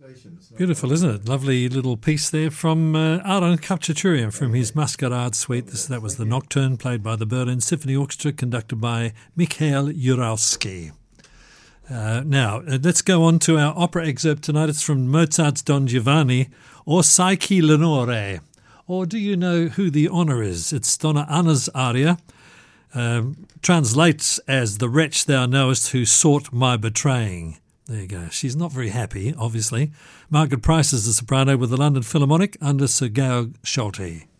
Beautiful, isn't it? Lovely little piece there from Aaron Khachaturian from his Masquerade Suite. That was the Nocturne, played by the Berlin Symphony Orchestra, conducted by Mikhail Uralsky. Now, let's go on to our opera excerpt tonight. It's from Mozart's Don Giovanni, or Sai chi l'onore, or Do You Know Who the Honour Is? It's Donna Anna's aria, translates as The Wretch Thou Knowest Who Sought My Betraying. There you go. She's not very happy, obviously. Margaret Price is the soprano with the London Philharmonic under Sir Georg Scholti.